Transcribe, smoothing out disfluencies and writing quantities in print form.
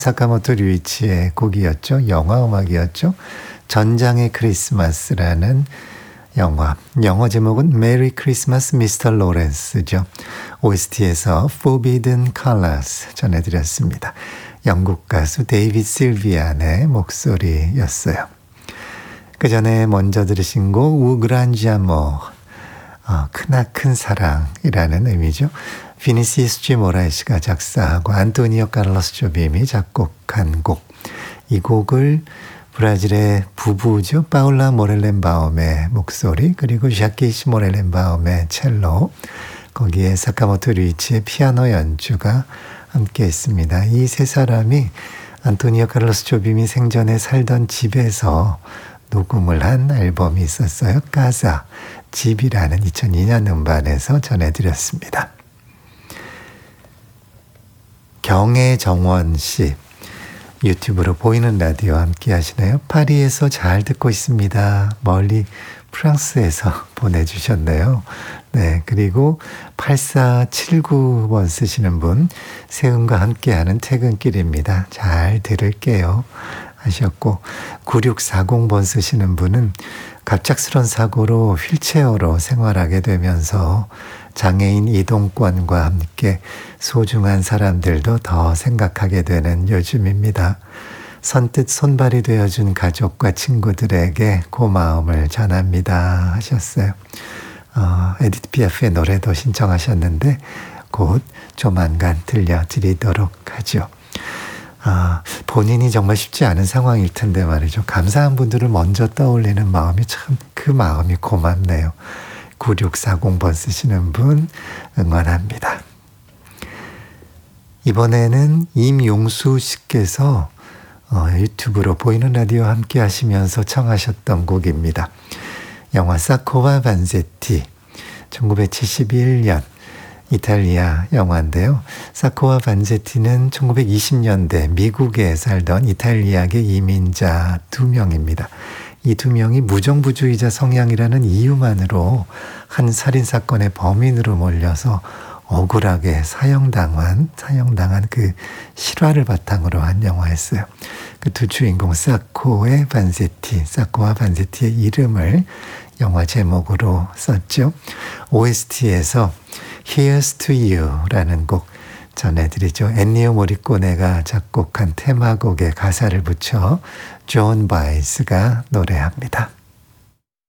사카모토 류이치의 곡이었죠. 영화 음악이었죠. 전장의 크리스마스라는 영어 제목은 메리 크리스마스 미스터 로렌스죠. OST에서 Forbidden Colors 전해드렸습니다. 영국 가수 데이비드 실비안의 목소리였어요. 그 전에 먼저 들으신 곡 우그란지아모 크나큰 사랑이라는 의미죠. 비니시스 G 모라이스가 작사하고 안토니오 카를로스 조빔이 작곡한 곡. 이 곡을 브라질의 부부죠. 파울라 모렐렌바움의 목소리 그리고 샤키시 모렐렌바움의 첼로 거기에 사카모토 류이치의 피아노 연주가 함께 있습니다. 이 세 사람이 안토니오 카를로스 조빔이 생전에 살던 집에서 녹음을 한 앨범이 있었어요. 까사 집이라는 2002년 음반에서 전해드렸습니다. 경혜정원 씨 유튜브로 보이는 라디오 함께 하시나요? 파리에서 잘 듣고 있습니다. 멀리 프랑스에서 보내주셨네요. 네, 그리고 8479번 쓰시는 분 세훈과 함께하는 퇴근길입니다. 잘 들을게요 하셨고 9640번 쓰시는 분은 갑작스런 사고로 휠체어로 생활하게 되면서 장애인 이동권과 함께 소중한 사람들도 더 생각하게 되는 요즘입니다. 선뜻 손발이 되어준 가족과 친구들에게 고마움을 전합니다 하셨어요. 에디트 피아프의 노래도 신청하셨는데 곧 조만간 들려드리도록 하죠. 본인이 정말 쉽지 않은 상황일 텐데 말이죠. 감사한 분들을 먼저 떠올리는 마음이 참 그 마음이 고맙네요. 9640번 쓰시는 분 응원합니다. 이번에는 임용수 씨께서 유튜브로 보이는 라디오 함께 하시면서 청하셨던 곡입니다. 영화 사코와 반세티 1971년 이탈리아 영화인데요. 사코와 반세티는 1920년대 미국에 살던 이탈리아계 이민자 2명입니다. 이 2명이 무정부주의자 성향이라는 이유만으로 한 살인사건의 범인으로 몰려서 억울하게 사형당한 그 실화를 바탕으로 한 영화였어요. 그 두 주인공 사코와 반세티의 이름을 영화 제목으로 썼죠. OST에서 Here's to You라는 곡 전해드리죠. 엔니오 모리코네가 작곡한 테마곡에 가사를 붙여 존 바이스가 노래합니다.